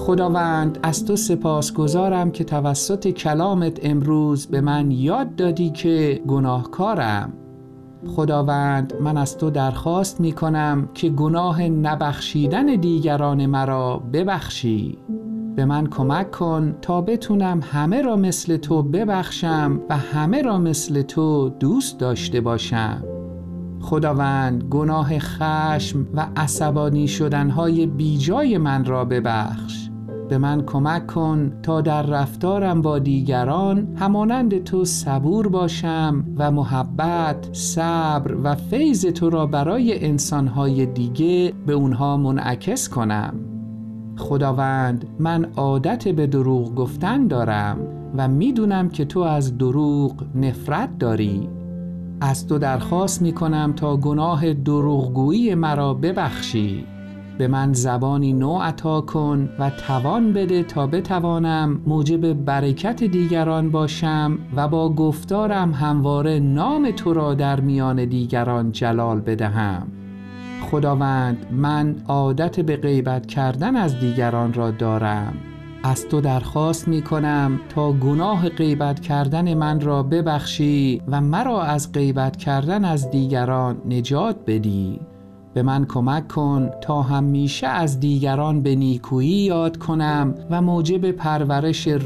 خداوند از تو سپاسگزارم که توسط کلامت امروز به من یاد دادی که گناهکارم. خداوند من از تو درخواست می کنم که گناه نبخشیدن دیگران مرا ببخشی. به من کمک کن تا بتونم همه را مثل تو ببخشم و همه را مثل تو دوست داشته باشم. خداوند گناه خشم و عصبانی شدنهای بیجای من را ببخش. به من کمک کن تا در رفتارم با دیگران همانند تو صبور باشم و محبت، صبر و فیض تو را برای انسانهای دیگه به اونها منعکس کنم. خداوند من عادت به دروغ گفتن دارم و میدونم که تو از دروغ نفرت داری. از تو درخواست میکنم تا گناه دروغگویی مرا ببخشی. به من زبانی نو عطا کن و توان بده تا بتوانم موجب برکت دیگران باشم و با گفتارم همواره نام تو را در میان دیگران جلال بدهم. خداوند من عادت به غیبت کردن از دیگران را دارم. از تو درخواست می کنم تا گناه غیبت کردن من را ببخشی و مرا از غیبت کردن از دیگران نجات بدی. به من کمک کن تا همیشه از دیگران به نیکویی یاد کنم و موجب پرورش